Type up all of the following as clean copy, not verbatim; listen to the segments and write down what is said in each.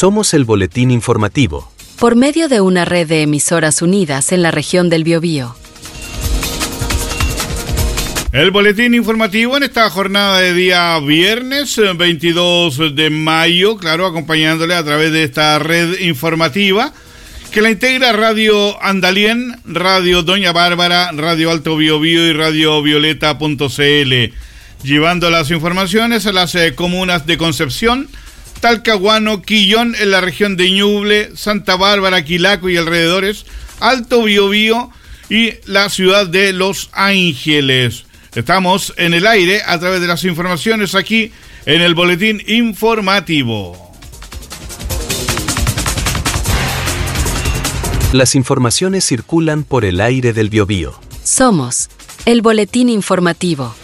Somos el Boletín Informativo. Por medio de una red de emisoras unidas en la región del Biobío. El Boletín Informativo en esta jornada de día viernes 22 de mayo, claro, acompañándole a través de esta red informativa que la integra Radio Andalien, Radio Doña Bárbara, Radio Alto Biobío y Radio Violeta.cl, llevando las informaciones a las comunas de Concepción, Talcahuano, Quillón en la región de Ñuble, Santa Bárbara, Quilaco y alrededores, Alto Biobío y la ciudad de Los Ángeles. Estamos en el aire a través de las informaciones aquí en el Boletín Informativo. Las informaciones circulan por el aire del Biobío. Somos el Boletín Informativo.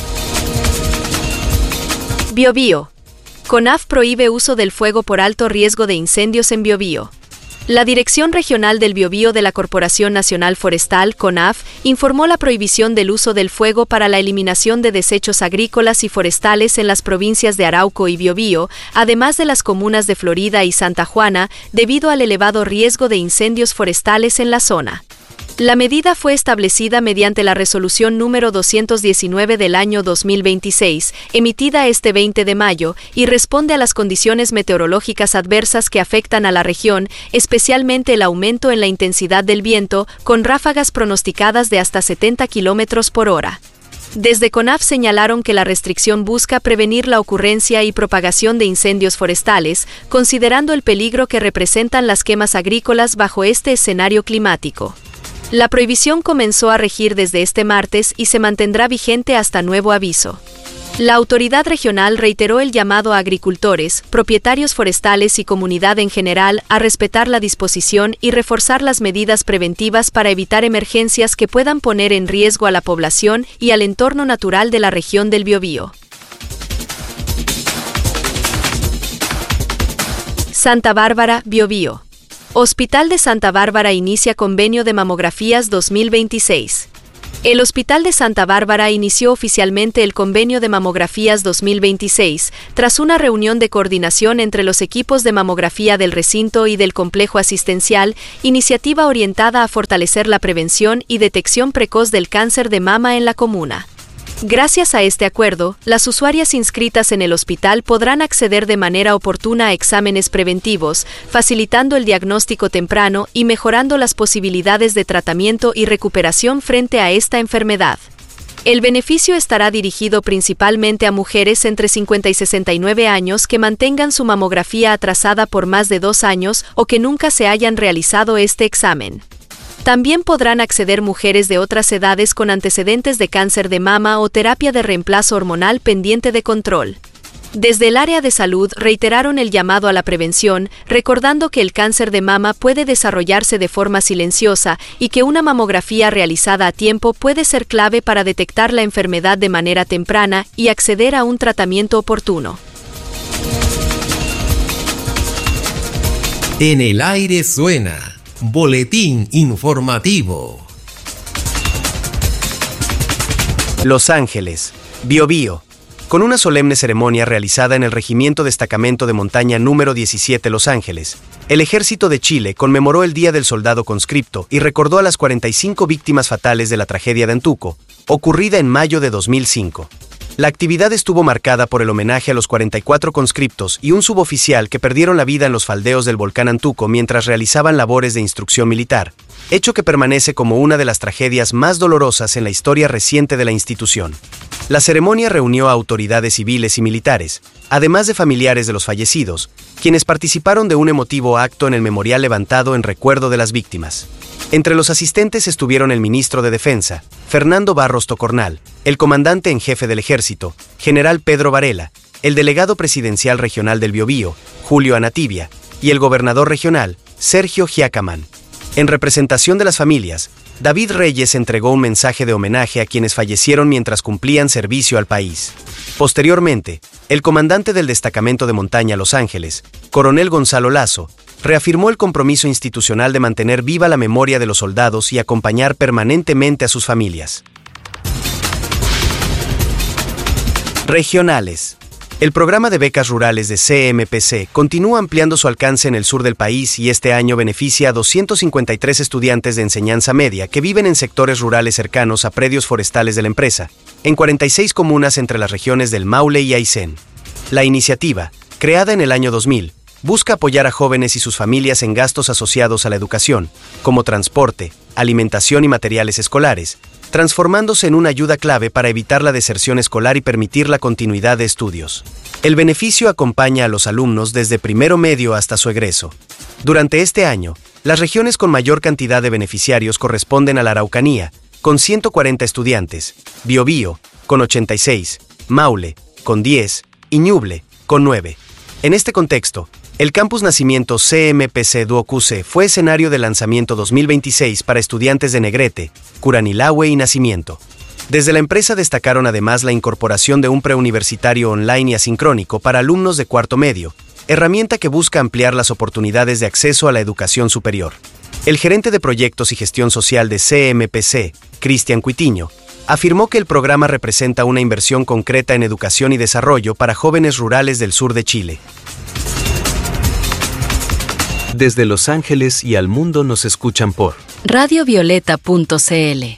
Biobío. CONAF prohíbe uso del fuego por alto riesgo de incendios en Biobío. La Dirección Regional del Biobío de la Corporación Nacional Forestal, CONAF, informó la prohibición del uso del fuego para la eliminación de desechos agrícolas y forestales en las provincias de Arauco y Biobío, además de las comunas de Florida y Santa Juana, debido al elevado riesgo de incendios forestales en la zona. La medida fue establecida mediante la resolución número 219 del año 2026, emitida este 20 de mayo, y responde a las condiciones meteorológicas adversas que afectan a la región, especialmente el aumento en la intensidad del viento, con ráfagas pronosticadas de hasta 70 kilómetros por hora. Desde CONAF señalaron que la restricción busca prevenir la ocurrencia y propagación de incendios forestales, considerando el peligro que representan las quemas agrícolas bajo este escenario climático. La prohibición comenzó a regir desde este martes y se mantendrá vigente hasta nuevo aviso. La autoridad regional reiteró el llamado a agricultores, propietarios forestales y comunidad en general a respetar la disposición y reforzar las medidas preventivas para evitar emergencias que puedan poner en riesgo a la población y al entorno natural de la región del Biobío. Santa Bárbara, Biobío. Hospital de Santa Bárbara inicia convenio de mamografías 2026. El Hospital de Santa Bárbara inició oficialmente el convenio de mamografías 2026, tras una reunión de coordinación entre los equipos de mamografía del recinto y del complejo asistencial, iniciativa orientada a fortalecer la prevención y detección precoz del cáncer de mama en la comuna. Gracias a este acuerdo, las usuarias inscritas en el hospital podrán acceder de manera oportuna a exámenes preventivos, facilitando el diagnóstico temprano y mejorando las posibilidades de tratamiento y recuperación frente a esta enfermedad. El beneficio estará dirigido principalmente a mujeres entre 50 y 69 años que mantengan su mamografía atrasada por más de 2 años o que nunca se hayan realizado este examen. También podrán acceder mujeres de otras edades con antecedentes de cáncer de mama o terapia de reemplazo hormonal pendiente de control. Desde el área de salud reiteraron el llamado a la prevención, recordando que el cáncer de mama puede desarrollarse de forma silenciosa y que una mamografía realizada a tiempo puede ser clave para detectar la enfermedad de manera temprana y acceder a un tratamiento oportuno. En el aire suena Boletín Informativo. Los Ángeles, Biobío. Con una solemne ceremonia realizada en el Regimiento Destacamento de Montaña número 17 Los Ángeles, el Ejército de Chile conmemoró el Día del Soldado Conscripto y recordó a las 45 víctimas fatales de la tragedia de Antuco, ocurrida en mayo de 2005. La actividad estuvo marcada por el homenaje a los 44 conscriptos y un suboficial que perdieron la vida en los faldeos del volcán Antuco mientras realizaban labores de instrucción militar, hecho que permanece como una de las tragedias más dolorosas en la historia reciente de la institución. La ceremonia reunió a autoridades civiles y militares, además de familiares de los fallecidos, quienes participaron de un emotivo acto en el memorial levantado en recuerdo de las víctimas. Entre los asistentes estuvieron el ministro de Defensa, Fernando Barros Tocornal, el comandante en jefe del Ejército, general Pedro Varela, el delegado presidencial regional del Biobío, Julio Anatibia, y el gobernador regional, Sergio Giacamán. En representación de las familias, David Reyes entregó un mensaje de homenaje a quienes fallecieron mientras cumplían servicio al país. Posteriormente, el comandante del Destacamento de Montaña Los Ángeles, coronel Gonzalo Lazo, reafirmó el compromiso institucional de mantener viva la memoria de los soldados y acompañar permanentemente a sus familias. Regionales. El programa de becas rurales de CMPC continúa ampliando su alcance en el sur del país y este año beneficia a 253 estudiantes de enseñanza media que viven en sectores rurales cercanos a predios forestales de la empresa, en 46 comunas entre las regiones del Maule y Aysén. La iniciativa, creada en el año 2000, busca apoyar a jóvenes y sus familias en gastos asociados a la educación, como transporte, alimentación y materiales escolares, transformándose en una ayuda clave para evitar la deserción escolar y permitir la continuidad de estudios. El beneficio acompaña a los alumnos desde primero medio hasta su egreso. Durante este año, las regiones con mayor cantidad de beneficiarios corresponden a la Araucanía, con 140 estudiantes, Biobío, con 86, Maule, con 10, y Ñuble, con 9. En este contexto, el Campus Nacimiento CMPC Duocuse fue escenario del lanzamiento 2026 para estudiantes de Negrete, Curanilahue y Nacimiento. Desde la empresa destacaron además la incorporación de un preuniversitario online y asincrónico para alumnos de cuarto medio, herramienta que busca ampliar las oportunidades de acceso a la educación superior. El gerente de Proyectos y Gestión Social de CMPC, Cristian Cuitiño, afirmó que el programa representa una inversión concreta en educación y desarrollo para jóvenes rurales del sur de Chile. Desde Los Ángeles y al mundo nos escuchan por radiovioleta.cl.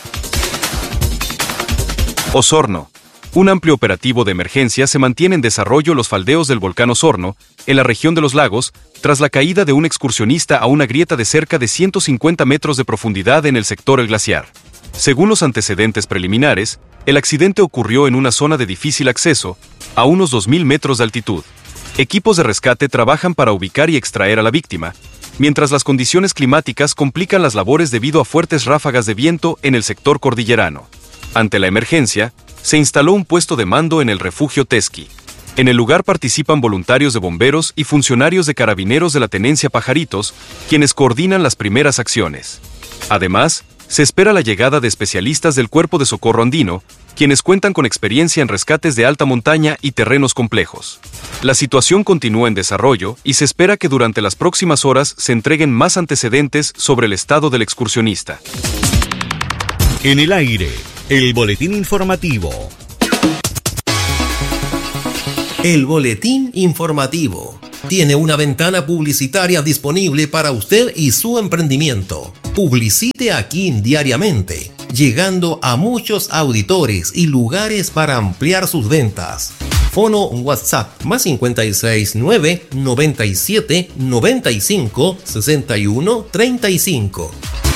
Osorno. Un amplio operativo de emergencia se mantiene en desarrollo los faldeos del volcán Osorno, en la región de los lagos, tras la caída de un excursionista a una grieta de cerca de 150 metros de profundidad en el sector El Glaciar. Según los antecedentes preliminares, el accidente ocurrió en una zona de difícil acceso, a unos 2.000 metros de altitud. Equipos de rescate trabajan para ubicar y extraer a la víctima, mientras las condiciones climáticas complican las labores debido a fuertes ráfagas de viento en el sector cordillerano. Ante la emergencia, se instaló un puesto de mando en el refugio Tesqui. En el lugar participan voluntarios de bomberos y funcionarios de carabineros de la tenencia Pajaritos, quienes coordinan las primeras acciones. Además, se espera la llegada de especialistas del Cuerpo de Socorro Andino, quienes cuentan con experiencia en rescates de alta montaña y terrenos complejos. La situación continúa en desarrollo y se espera que durante las próximas horas se entreguen más antecedentes sobre el estado del excursionista. En el aire, el boletín informativo. El boletín informativo tiene una ventana publicitaria disponible para usted y su emprendimiento. Publicite aquí diariamente, llegando a muchos auditores y lugares para ampliar sus ventas. Fono WhatsApp más 56 9 97 95 61 35.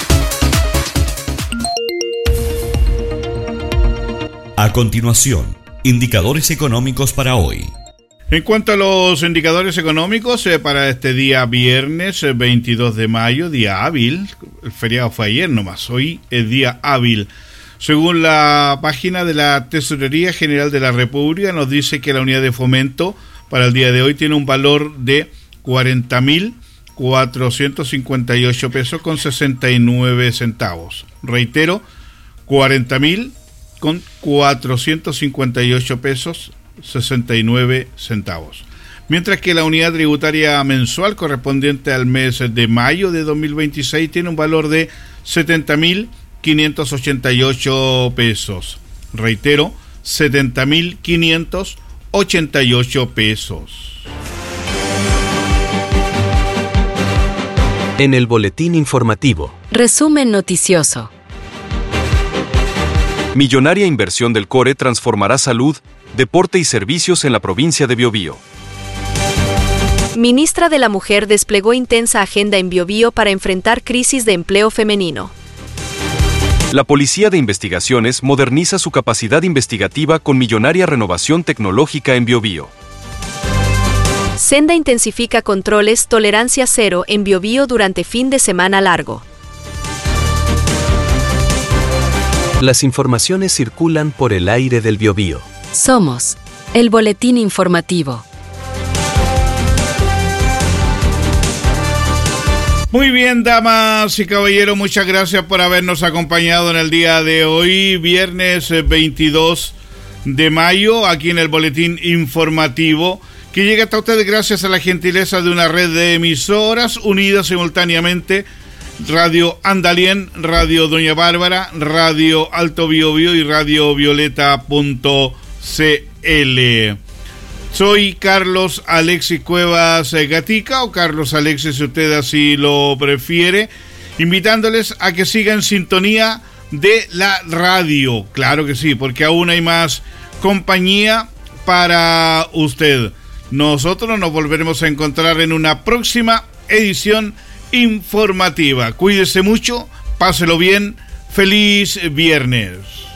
A continuación, indicadores económicos para hoy. En cuanto a los indicadores económicos, para este día viernes 22 de mayo, día hábil, el feriado fue ayer nomás, hoy es día hábil. Según la página de la Tesorería General de la República, nos dice que la unidad de fomento para el día de hoy tiene un valor de 40.458 pesos con 69 centavos. Reitero, 40.458 pesos 69 centavos. Mientras que la unidad tributaria mensual correspondiente al mes de mayo de 2026 tiene un valor de 70.588 pesos. Reitero, 70.588 pesos. En el boletín informativo. Resumen noticioso. Millonaria inversión del CORE transformará salud, deporte y servicios en la provincia de Biobío. Ministra de la Mujer desplegó intensa agenda en Biobío para enfrentar crisis de empleo femenino. La Policía de Investigaciones moderniza su capacidad investigativa con millonaria renovación tecnológica en Biobío. Senda intensifica controles tolerancia cero en Biobío durante fin de semana largo. Las informaciones circulan por el aire del Biobío. Somos el boletín informativo. Muy bien, damas y caballeros, muchas gracias por habernos acompañado en el día de hoy, viernes 22 de mayo, aquí en el boletín informativo, que llega hasta ustedes gracias a la gentileza de una red de emisoras unidas simultáneamente: Radio Andalien, Radio Doña Bárbara, Radio Alto Biobío y Radio Violeta.cl. Soy Carlos Alexis Cuevas Gatica, o Carlos Alexis si usted así lo prefiere, invitándoles a que sigan en sintonía de la radio. Claro que sí, porque aún hay más compañía para usted. Nosotros nos volveremos a encontrar en una próxima edición informativa. Cuídese mucho, páselo bien, feliz viernes.